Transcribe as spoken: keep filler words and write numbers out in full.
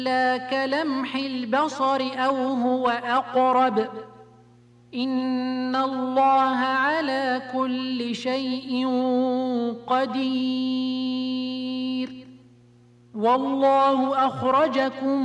إلا كلمح البصر أو هو أقرب إن الله على كل شيء قدير والله أخرجكم